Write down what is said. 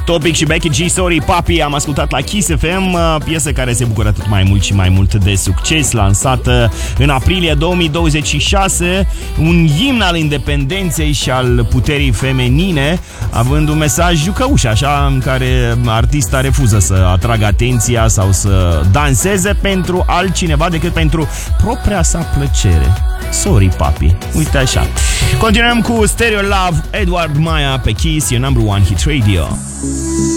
Topic și Becky G, Sorry Papi, am ascultat la Kiss FM, piesă care se bucură tot mai mult și mai mult de succes, lansată în aprilie 2026, un imn al independenței și al puterii feminine, având un mesaj jucăuș, așa, în care artista refuză să atragă atenția sau să danseze pentru altcineva decât pentru propria sa plăcere. Sorry Papi, uite așa. Continuăm cu Stereo Love, Edward Maia pe Kiss, your number one hit radio.